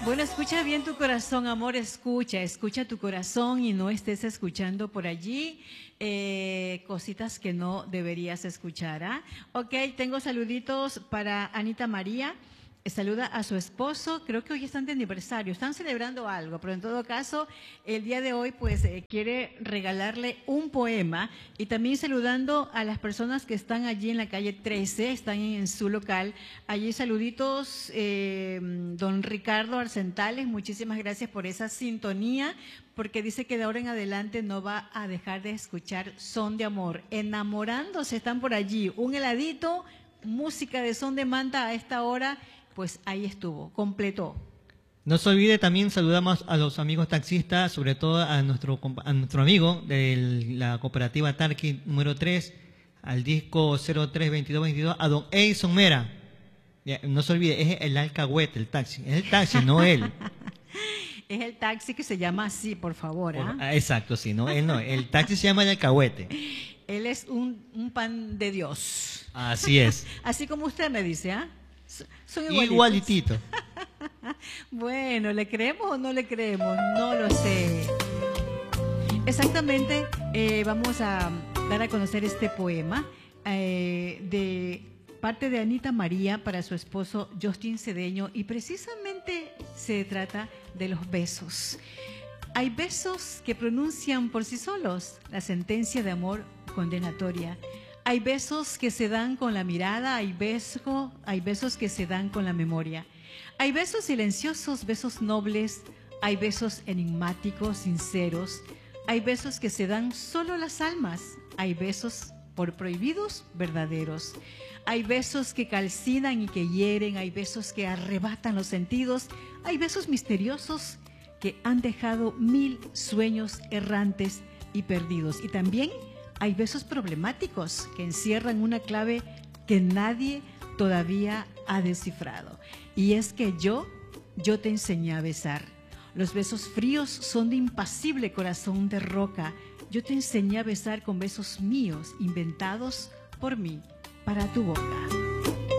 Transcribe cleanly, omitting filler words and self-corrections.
Bueno, escucha bien tu corazón, amor, escucha tu corazón y no estés escuchando por allí cositas que no deberías escuchar. ¿Ah? Ok, tengo saluditos para Anita María. Saluda a su esposo, creo que hoy están de aniversario, están celebrando algo, pero en todo caso, el día de hoy pues quiere regalarle un poema y también saludando a las personas que están allí en la calle 13, están en su local. Allí saluditos, don Ricardo Arcentales, muchísimas gracias por esa sintonía, porque dice que de ahora en adelante no va a dejar de escuchar Son de Amor. Enamorándose están por allí, un heladito, música de son de manta a esta hora. Pues ahí estuvo, completó. No se olvide, también saludamos a los amigos taxistas, sobre todo a nuestro amigo de la cooperativa Tarqui número 3, al disco 032222, a don Edson Mera. No se olvide, es el alcahuete, el taxi. Es el taxi, no él. Es el taxi que se llama así, por favor. Exacto, sí, no, él no. El taxi se llama el alcahuete. Él es un pan de Dios. Así es. Así como usted me dice, ¿ah? Son igualitito. Bueno, ¿le creemos o no le creemos? No lo sé. Exactamente, vamos a dar a conocer este poema de parte de Anita María para su esposo Justin Cedeño, y precisamente se trata de los besos. Hay besos que pronuncian por sí solos la sentencia de amor condenatoria. Hay besos que se dan con la mirada, hay besos que se dan con la memoria. Hay besos silenciosos, besos nobles, hay besos enigmáticos, sinceros. Hay besos que se dan solo las almas, hay besos por prohibidos, verdaderos. Hay besos que calcinan y que hieren, hay besos que arrebatan los sentidos, hay besos misteriosos que han dejado 1000 sueños errantes y perdidos. Y también hay besos problemáticos que encierran una clave que nadie todavía ha descifrado. Y es que yo te enseñé a besar. Los besos fríos son de impasible corazón de roca. Yo te enseñé a besar con besos míos, inventados por mí, para tu boca.